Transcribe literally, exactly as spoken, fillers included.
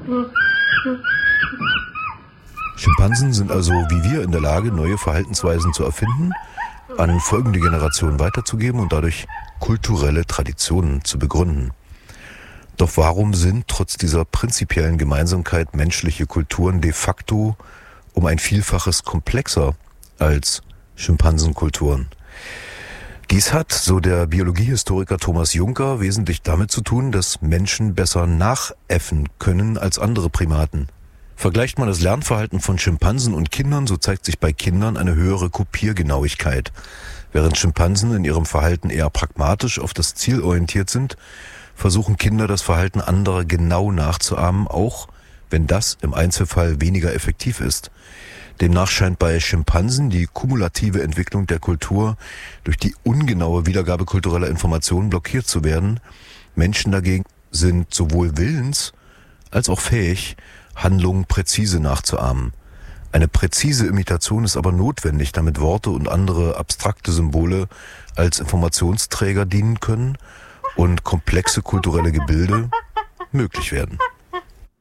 Schimpansen sind also wie wir in der Lage, neue Verhaltensweisen zu erfinden, an folgende Generationen weiterzugeben und dadurch kulturelle Traditionen zu begründen. Doch warum sind trotz dieser prinzipiellen Gemeinsamkeit menschliche Kulturen de facto um ein Vielfaches komplexer als Schimpansenkulturen? Dies hat, so der Biologiehistoriker Thomas Juncker, wesentlich damit zu tun, dass Menschen besser nachäffen können als andere Primaten. Vergleicht man das Lernverhalten von Schimpansen und Kindern, so zeigt sich bei Kindern eine höhere Kopiergenauigkeit. Während Schimpansen in ihrem Verhalten eher pragmatisch auf das Ziel orientiert sind, versuchen Kinder das Verhalten anderer genau nachzuahmen, auch wenn das im Einzelfall weniger effektiv ist. Demnach scheint bei Schimpansen die kumulative Entwicklung der Kultur durch die ungenaue Wiedergabe kultureller Informationen blockiert zu werden. Menschen dagegen sind sowohl willens als auch fähig, Handlungen präzise nachzuahmen. Eine präzise Imitation ist aber notwendig, damit Worte und andere abstrakte Symbole als Informationsträger dienen können und komplexe kulturelle Gebilde möglich werden.